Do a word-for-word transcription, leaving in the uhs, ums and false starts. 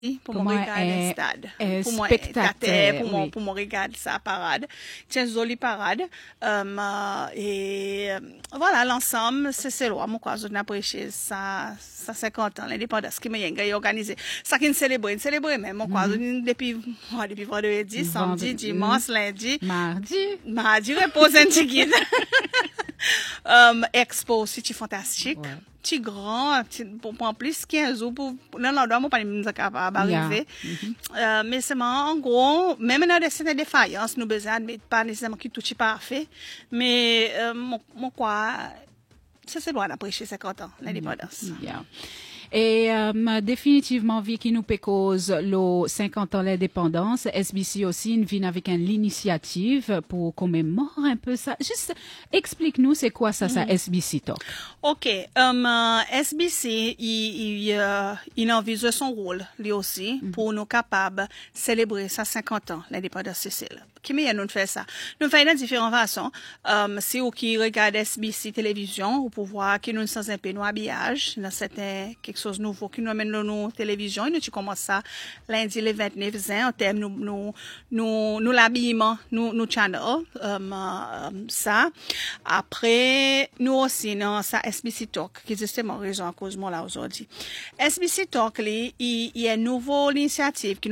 pour, pour moi moi regarder est, stade est pour moi spectateur pour moi oui. pour moi regarder sa parade c'est une jolie parade um, uh, et euh, voilà l'ensemble c'est c'est là mon quoi je n'apprécie ça ça cinquante ans l'indépendance qui m'a organisé ça qui célébrer célébrer même mon quoi mm-hmm. depuis oh, depuis vendredi samedi dimanche mm-hmm. lundi mardi mardi repose un petit guide um, expo City Fantastique ouais. Petit grand, petit, pour, pour en plus quinze jours pour non non non pas nous capable d'arriver yeah. mm-hmm. euh, mais c'est en gros même dans des certaines défaillances nous besoin mais pas nécessairement que tout est parfait mais euh, mon, mon quoi ça c'est loin d'apprécier cinquante ans l'indépendance yeah. Et euh, définitivement, vu qu'il nous cause le cinquante ans l'indépendance, S B C aussi vient avec une initiative pour commémorer un peu ça. Juste explique-nous c'est quoi ça, mm-hmm. ça S B C Talk. Ok, um, uh, S B C il il, uh, il envisage son rôle lui aussi mm-hmm. pour nous capables célébrer ça cinquante ans l'indépendance Sicile. Qui meilleur nous faire ça? Nous faisons de différentes façons. Um, c'est vous qui regardez S B C télévision, ou pour voir que nous sommes un peu nos habillages, dans certains quelque chose de nouveau qui nous amène dans nos télévisions. Et nous tu commences ça lundi le vingt-neuf juin en termes nous nous nous nous l'habillement, nous nous channel um, um, ça. Après nous aussi dans ça S B C Talk qui justement raison à cause moi là aujourd'hui. S B C Talk il il y a une nouvelle initiative qui